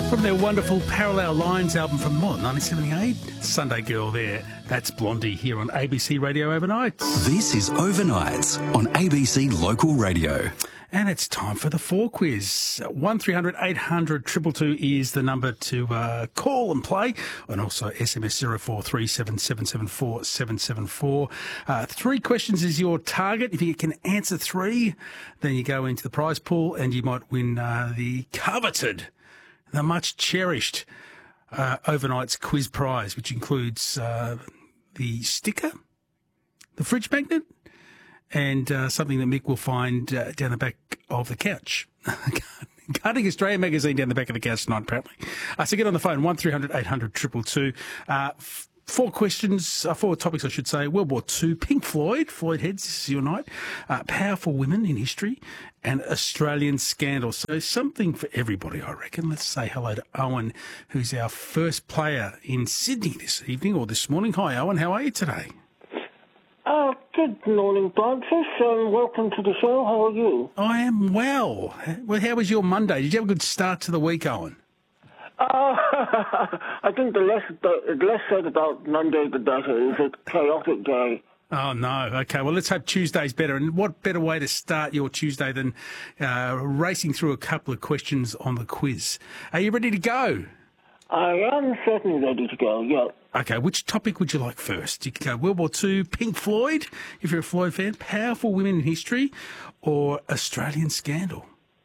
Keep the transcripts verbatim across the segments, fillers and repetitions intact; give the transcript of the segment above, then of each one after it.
From their wonderful Parallel Lines album from what, nineteen seventy-eight? Sunday Girl there. That's Blondie here on A B C Radio Overnights. This is Overnights on A B C Local Radio. And it's time for the four quiz. one three hundred eight hundred two two two is the number to uh, call and play. And also S M S zero four three seven seven seven four seven seven four. Uh, three questions is your target. If you can answer three, then you go into the prize pool and you might win uh, the coveted, the much cherished uh, Overnight's quiz prize, which includes uh, the sticker, the fridge magnet, and uh, something that Mick will find uh, down the back of the couch. Gardening Australia magazine down the back of the couch tonight, apparently. Uh, so get on the phone, one three hundred eight hundred two two two. Uh, f- four questions, uh, four topics, I should say. World War Two, Pink Floyd, Floyd Heads, this is your night. Uh, powerful women in history, and Australian scandal. So something for everybody, I reckon. Let's say hello to Owen, who's our first player in Sydney this evening or this morning. Hi, Owen. How are you today? Uh, good morning, Bradfish. Um, welcome to the show. How are you? I am well. Well, how was your Monday? Did you have a good start to the week, Owen? Uh, I think the less, the less said about Monday, the better. It's a chaotic day. Oh, no. Okay, well, let's hope Tuesday's better. And what better way to start your Tuesday than uh, racing through a couple of questions on the quiz? Are you ready to go? I am certainly ready to go, yeah. Okay, which topic would you like first? You can go World War Two, Pink Floyd, if you're a Floyd fan, powerful women in history, or Australian scandal?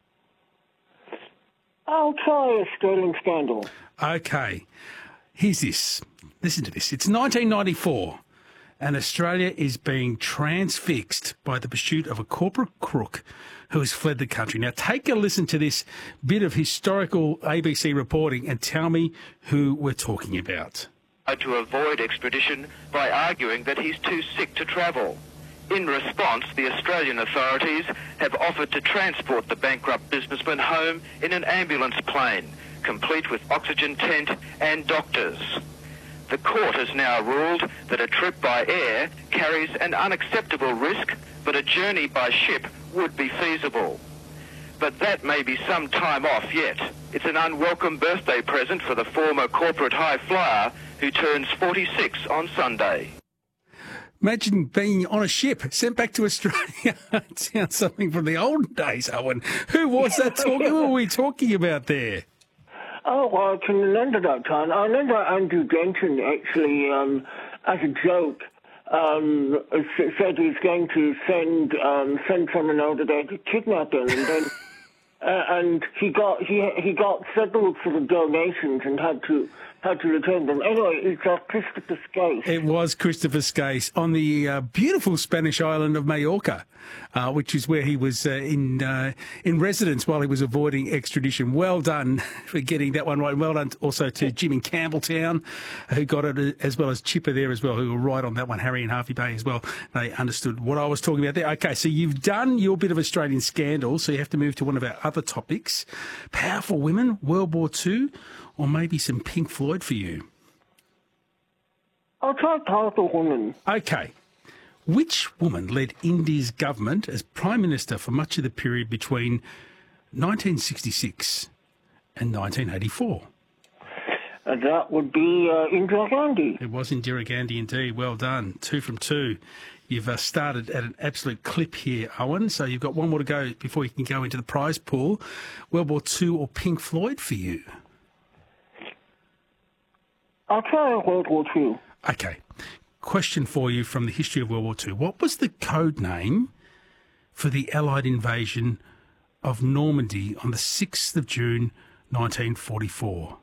I'll try Australian scandal. Okay, here's this. Listen to this. It's nineteen ninety-four, and Australia is being transfixed by the pursuit of a corporate crook who has fled the country. Now, take a listen to this bit of historical A B C reporting and tell me who we're talking about. To avoid extradition by arguing that he's too sick to travel. In response, the Australian authorities have offered to transport the bankrupt businessman home in an ambulance plane, complete with oxygen tent and doctors. The court has now ruled that a trip by air carries an unacceptable risk, but a journey by ship would be feasible. But that may be some time off yet. It's an unwelcome birthday present for the former corporate high flyer who turns forty-six on Sunday. Imagine being on a ship sent back to Australia. It sounds something from the old days, Owen. Who was that talking? Who were we talking about there? Oh, well, I can remember that time. I remember Andrew Denton actually, um, as a joke, um, said he was going to send um, send someone over there to kidnap him, and then uh, and he got he he got several sort of donations and had to. Had to return them. Anyway, it's uh, Christopher Skase. It was Christopher Skase on the uh, beautiful Spanish island of Majorca, uh, which is where he was uh, in uh, in residence while he was avoiding extradition. Well done for getting that one right. Well done also to Jim in Campbelltown, who got it, as well as Chipper there as well, who were right on that one. Harry and Harvey Bay as well. They understood what I was talking about there. Okay, so you've done your bit of Australian scandal, so you have to move to one of our other topics. Powerful women, World War Two, or maybe some Pink Floyd for you? I'll try Powerful Woman. Okay. Which woman led India's government as Prime Minister for much of the period between nineteen sixty-six and nineteen eighty-four? Uh, that would be uh, Indira Gandhi. It was Indira Gandhi indeed. Well done. Two from two. You've uh, started at an absolute clip here, Owen, so you've got one more to go before you can go into the prize pool. World War Two or Pink Floyd for you? I'll try World War Two. Okay. Question for you from the history of World War Two. What was the code name for the Allied invasion of Normandy on the sixth of June, nineteen forty-four?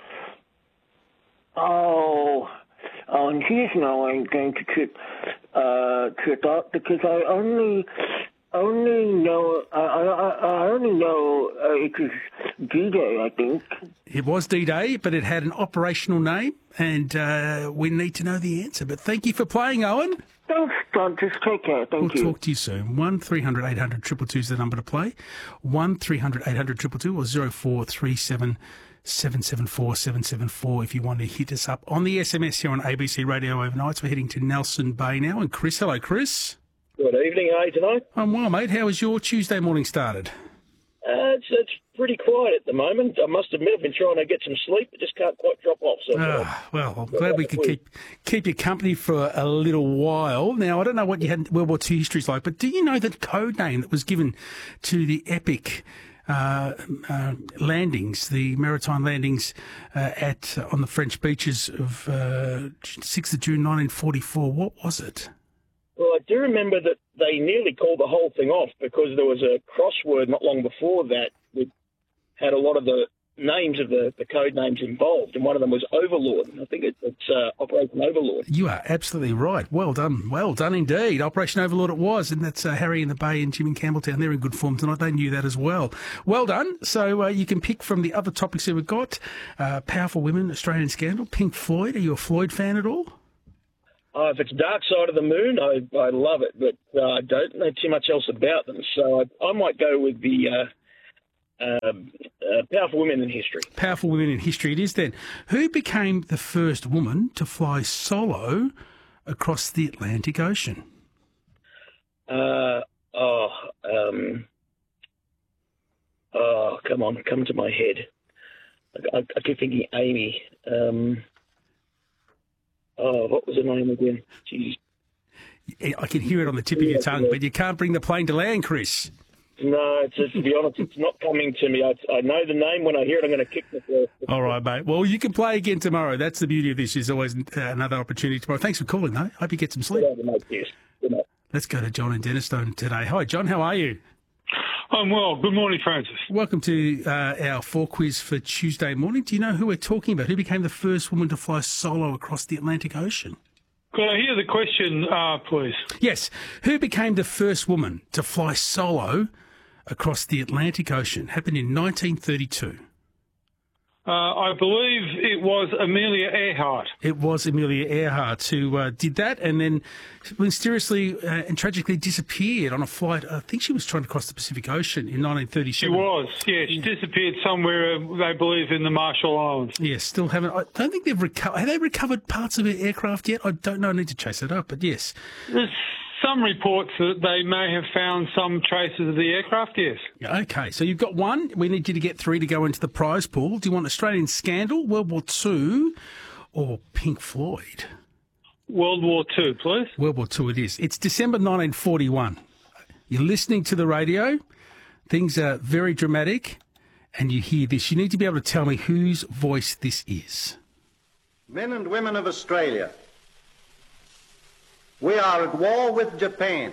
Oh, oh, and here's now I'm going to trip, uh, trip up because I only, only know, I, I, I only know uh, it was D-Day, I think. It was D-Day, but it had an operational name, and uh, we need to know the answer. But thank you for playing, Owen. Thanks, John. Just take care. Thank we'll you. We'll talk to you soon. one three hundred eight hundred two two two is the number to play. one three hundred eight hundred two two two or zero four three seven seven seven four seven seven four if you want to hit us up on the S M S here on A B C Radio Overnights. We're heading to Nelson Bay now. And Chris, hello, Chris. Good evening, how are you tonight? I'm well, mate. How was your Tuesday morning started? Uh, it's, it's pretty quiet at the moment. I must admit, I've been trying to get some sleep, but just can't quite drop off. So, oh, well, I'm glad we could keep keep you company for a little while. Now, I don't know what you had World War Two history's like, but do you know the code name that was given to the epic uh, uh, landings, the maritime landings uh, at on the French beaches of uh, sixth of June nineteen forty-four? What was it? Well, I do remember that they nearly called the whole thing off because there was a crossword not long before that that had a lot of the names of the, the code names involved, and one of them was Overlord. I think it, it's uh, Operation Overlord. You are absolutely right. Well done. Well done indeed. Operation Overlord it was, and that's uh, Harry in the Bay and Jim in Campbelltown. They're in good form tonight. They knew that as well. Well done. So uh, you can pick from the other topics that we've got. Uh, Powerful Women, Australian Scandal, Pink Floyd. Are you a Floyd fan at all? Uh, if it's Dark Side of the Moon, I, I love it, but uh, I don't know too much else about them. So I, I might go with the uh, uh, uh, Powerful Women in History. Powerful Women in History it is then. Who became the first woman to fly solo across the Atlantic Ocean? Uh, oh, um, oh, come on, come to my head. I, I, I keep thinking Amy. Um, Oh, what was her name again? Jeez. I can hear it on the tip of your tongue, but you can't bring the plane to land, Chris. No, it's, to be honest, it's not coming to me. I, I know the name. When I hear it, I'm going to kick the floor. All right, mate. Well, you can play again tomorrow. That's the beauty of this. There's always uh, another opportunity tomorrow. Thanks for calling, though. Hope you get some sleep. Good night, yes. Good night. Let's go to John in Denistone today. Hi, John. How are you? I'm well. Good morning, Francis. Welcome to uh, our four quiz for Tuesday morning. Do you know who we're talking about? Who became the first woman to fly solo across the Atlantic Ocean? Could I hear the question, uh, please? Yes. Who became the first woman to fly solo across the Atlantic Ocean? Happened in nineteen thirty-two. Uh, I believe it was Amelia Earhart. It was Amelia Earhart who uh, did that and then mysteriously uh, and tragically disappeared on a flight. I think she was trying to cross the Pacific Ocean in nineteen thirty-seven. She was, yeah. She disappeared somewhere, uh, they believe, in the Marshall Islands. Yes, still haven't. I don't think they've recovered. Have they recovered parts of her aircraft yet? I don't know. I need to chase it up, but yes. There's some reports that they may have found some traces of the aircraft, yes. Okay, so you've got one. We need you to get three to go into the prize pool. Do you want Australian Scandal, World War Two, or Pink Floyd? World War Two, please. World War Two it is. It's December nineteen forty-one. You're listening to the radio. Things are very dramatic, and you hear this. You need to be able to tell me whose voice this is. Men and women of Australia, we are at war with Japan.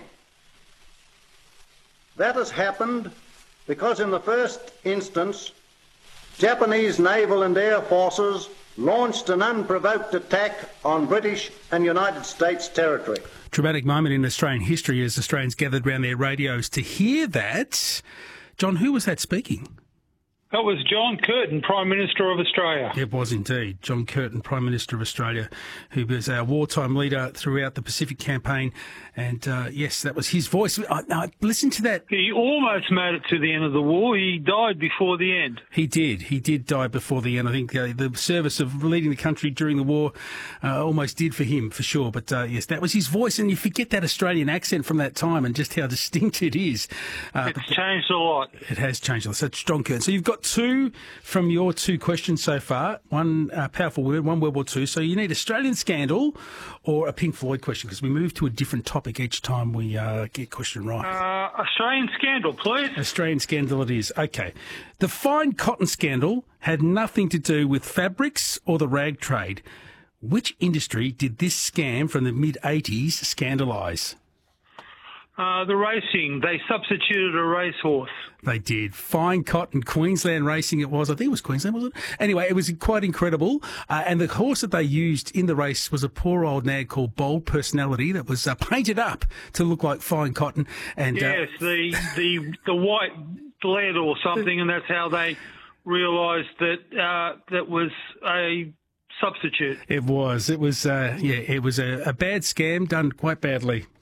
That has happened because in the first instance, Japanese naval and air forces launched an unprovoked attack on British and United States territory. Dramatic moment in Australian history as Australians gathered around their radios to hear that. John, who was that speaking? That was John Curtin, Prime Minister of Australia. It was indeed. John Curtin, Prime Minister of Australia, who was our wartime leader throughout the Pacific campaign. And, uh, yes, that was his voice. I, I, listen to that. He almost made it to the end of the war. He died before the end. He did. He did die before the end. I think uh, the service of leading the country during the war uh, almost did for him, for sure. But, uh, yes, that was his voice. And you forget that Australian accent from that time and just how distinct it is. Uh, it's changed a lot. It has changed a lot. So, John Curtin. So you've got two from your two questions so far. One uh, Powerful Women, one World War Two. So you need Australian Scandal or a Pink Floyd question because we move to a different topic each time we uh, get a question right. Uh, Australian Scandal, please. Australian Scandal it is. Okay. The fine cotton scandal had nothing to do with fabrics or the rag trade. Which industry did this scam from the mid eighties scandalise? Uh, the racing. They substituted a racehorse. They did. Fine cotton, Queensland racing it was. I think it was Queensland, wasn't it? Anyway, it was quite incredible. Uh, and the horse that they used in the race was a poor old nag called Bold Personality that was uh, painted up to look like fine cotton. And Yes, uh, the, the, the white lead or something, and that's how they realised that uh, that was a substitute. It was. It was, uh, yeah, it was a, a bad scam done quite badly.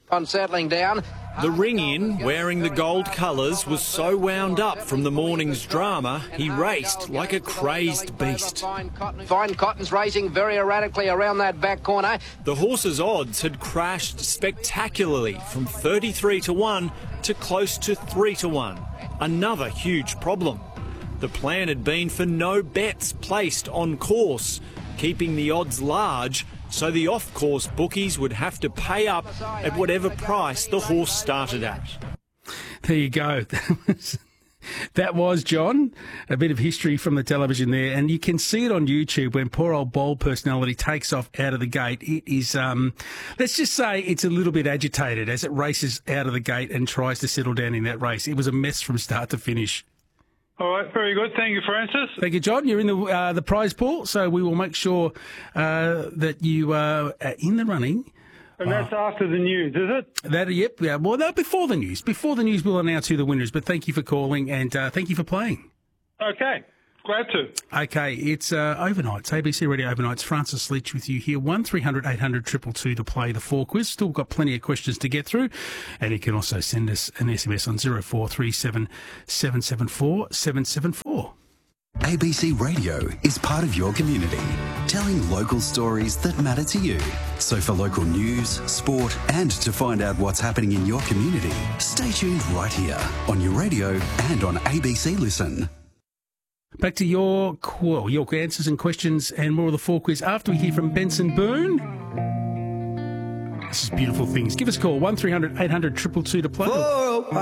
On settling down. The ring-in, wearing the gold colours, was so wound up from the morning's drama, he raced like a crazed beast. Fine, cotton. Fine Cotton's racing very erratically around that back corner. The horse's odds had crashed spectacularly from thirty-three to one to close to three to one. Another huge problem. The plan had been for no bets placed on course, keeping the odds large so the off-course bookies would have to pay up at whatever price the horse started at. There you go. That was, John, a bit of history from the television there, and you can see it on YouTube when poor old Bold Personality takes off out of the gate. It is, um, let's just say it's a little bit agitated as it races out of the gate and tries to settle down in that race. It was a mess from start to finish. All right, very good. Thank you, Francis. Thank you, John. You're in the uh, the prize pool, so we will make sure uh, that you uh, are in the running. And that's uh, after the news, is it? That, yep. Yeah, well, no, before the news. Before the news, we'll announce who the winners. But thank you for calling, and uh, thank you for playing. Okay. Glad to. Okay, it's uh, overnights, A B C Radio Overnights. Francis Leach with you here. one three hundred eight hundred two two two to play the four quiz. Still got plenty of questions to get through. And you can also send us an S M S on zero four three seven seven seven four seven seven four. A B C Radio is part of your community, telling local stories that matter to you. So for local news, sport, and to find out what's happening in your community, stay tuned right here on your radio and on A B C Listen. Back to your well, your answers and questions and more of the four quiz after we hear from Benson Boone. This is Beautiful Things. Give us a call, one three hundred eight hundred two two two to play.